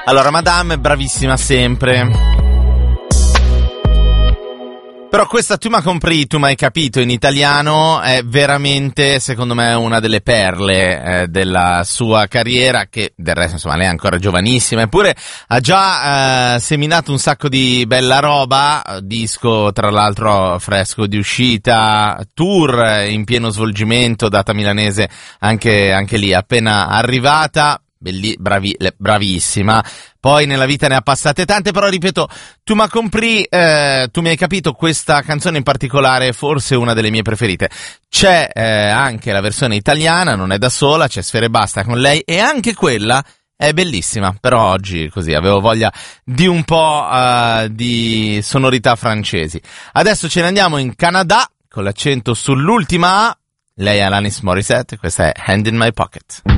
Allora, Madame è bravissima sempre. Però questa Tu m'hai compris, tu m'hai capito in italiano è veramente, secondo me, una delle perle della sua carriera, che del resto, insomma, lei è ancora giovanissima, eppure ha già seminato un sacco di bella roba, disco tra l'altro fresco di uscita, tour in pieno svolgimento, data milanese anche lì appena arrivata. Bravissima. Poi nella vita ne ha passate tante, però ripeto, Tu m'hai compris, tu mi hai capito, questa canzone in particolare è forse una delle mie preferite. C'è anche la versione italiana, non è da sola, c'è Sfera Ebbasta con lei, e anche quella è bellissima. Però oggi così avevo voglia di un po' di sonorità francesi. Adesso ce ne andiamo in Canada con l'accento sull'ultima A. Lei è Alanis Morissette, questa è Hand in My Pocket.